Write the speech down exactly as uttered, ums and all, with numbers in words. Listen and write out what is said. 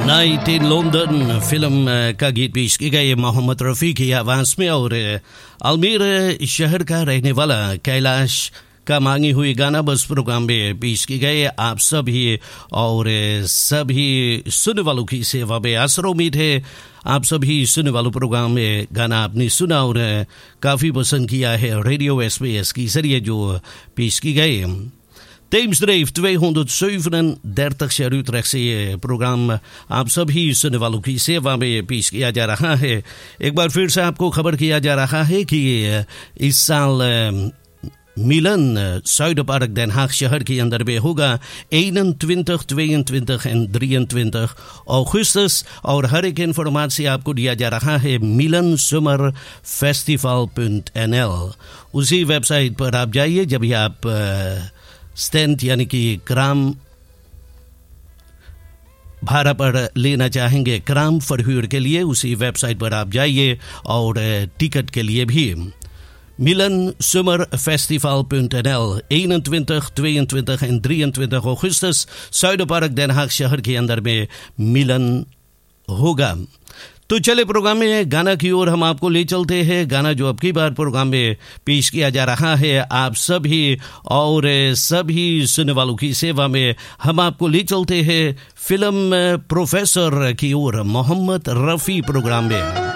Night in London film का गीत पेश किया गया मोहम्मद रफ़ी की आवाज़ में। और अजमेर शहर का रहने वाला कैलाश का मांगी हुई गाना बस प्रोग्राम में पेश की गए आप सभी और सभी सुनने वालों की सेवा में। आसर उम्मीद है आप सभी सुनने वालों प्रोग्राम में गाना आपने सुना और काफ़ी पसंद किया है। रेडियो एस बी एस के जरिए जो पेश की गए Theemsdreef tweehonderdzevenendertig jaar Utrecht से ये प्रोग्राम आप सभी सुनने वालों की सेवा में पेश किया जा रहा है। एक बार फिर से आपको खबर किया जा रहा है कि इस साल मिलन Zuiderpark Den Haag शहर के अंदर में होगा eenentwintig, tweeëntwintig en drieëntwintig augustus। और हर एक इन्फॉर्मेशन आपको दिया जा रहा है मिलन summer festival dot N L. उसी वेबसाइट पर आप जाइए। जब भी आप स्टैंड यानी कि क्राम भाड़ा पर लेना चाहेंगे क्राम फरह्यूर के लिए, उसी वेबसाइट पर आप जाइए और टिकट के लिए भी मिलन summer festival dot N L eenentwintig, tweeëntwintig en drieëntwintig augustus Zuiderpark Den Haag शहर के अंदर में मिलन होगा। तो चले प्रोग्राम में गाना की ओर हम आपको ले चलते हैं। गाना जो अब की बार प्रोग्राम में पेश किया जा रहा है आप सभी और सभी सुनने वालों की सेवा में हम आपको ले चलते हैं फिल्म प्रोफेसर की ओर मोहम्मद रफ़ी प्रोग्राम में।